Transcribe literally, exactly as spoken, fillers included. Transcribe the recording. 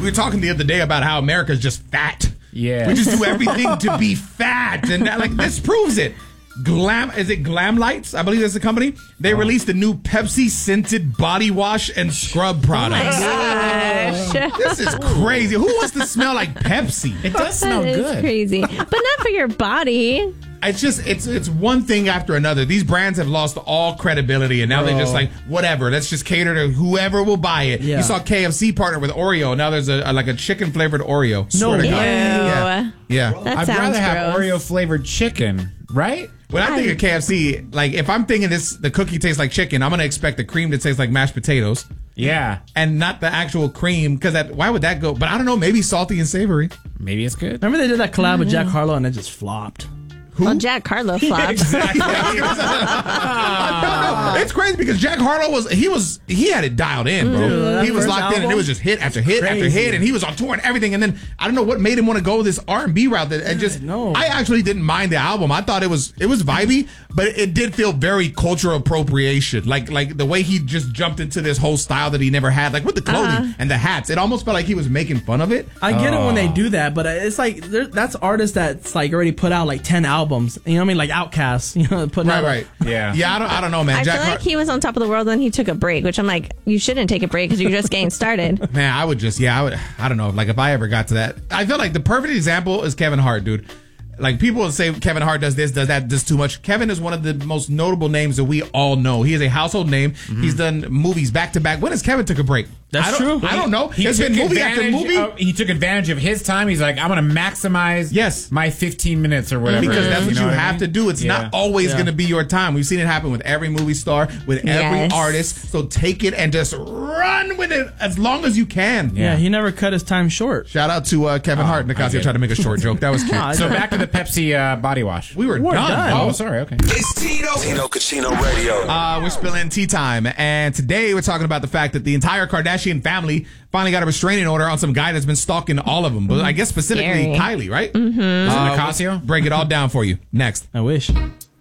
were talking the other day about how America's just fat. Yeah. We just do everything to be fat. And that, like, this proves it. Glam, is it Glam Lights? I believe that's the company. They oh. released a new Pepsi scented body wash and scrub products. Oh my gosh. This is crazy. Who wants to smell like Pepsi? It does smell that good. Is crazy, but not for your body. It's just it's it's one thing after another. These brands have lost all credibility, and now Bro. they're just like, whatever. Let's just cater to whoever will buy it. Yeah. You saw K F C partner with Oreo. Now there's a, a like a chicken flavored Oreo. No, Swear to Ew. God. Yeah, yeah. That I'd sounds rather have gross. Oreo flavored chicken, right? When I think of K F C, like if I'm thinking this, the cookie tastes like chicken, I'm gonna expect the cream to taste like mashed potatoes. Yeah, and not the actual cream, because that why would that go? But I don't know. Maybe salty and savory. Maybe it's good. Remember they did that collab with Jack Harlow and it just flopped. Who? Well, Jack Harlow flopped. Exactly. It's crazy because Jack Harlow was he was he had it dialed in, bro. Dude, he was locked album? in, and it was just hit after hit Crazy. after hit, and he was on tour and everything. And then I don't know what made him want to go this R and B route. That and just no. I actually didn't mind the album. I thought it was it was vibey, but it did feel very cultural appropriation. Like like the way he just jumped into this whole style that he never had, like with the clothing uh-huh. and the hats. It almost felt like he was making fun of it. I get uh, it when they do that, but it's like that's artists that's like already put out like ten albums. You know what I mean? Like Outkast, you know, putting right, out right, yeah, yeah. I don't, I don't know, man. I Jack feel like Har- he was on top of the world, then he took a break, which I'm like, you shouldn't take a break because you're just getting started. Man, I would just, yeah, I would. I don't know. Like if I ever got to that, I feel like the perfect example is Kevin Hart, dude. Like people would say Kevin Hart does this, does that, does too much. Kevin is one of the most notable names that we all know. He is a household name. Mm-hmm. He's done movies back to back. When has Kevin took a break? That's I don't, true. I don't know. He There's took been movie after advantage movie. Of, he took advantage of his time. He's like, I'm going to maximize yes. my fifteen minutes or whatever. Because that's what you, know you what have I mean? to do. It's yeah. not always yeah. going to be your time. We've seen it happen with every movie star, with every yes. artist. So take it and just run with it as long as you can. Yeah, he never cut his time short. Shout out to uh, Kevin oh, Hart. Nicasio tried to make a short joke. That was cute. So back to the Pepsi uh, body wash. We were We're done. done. Oh, Oh, sorry. Okay. It's Tino. Tino Casino Radio. Uh, we're spilling tea time, and today we're talking about the fact that the entire Kardashian family finally got a restraining order on some guy that's been stalking all of them. But I guess specifically Scary. Kylie, right? Mm-hmm. Uh, Nicasio? break it all down for you next. I wish.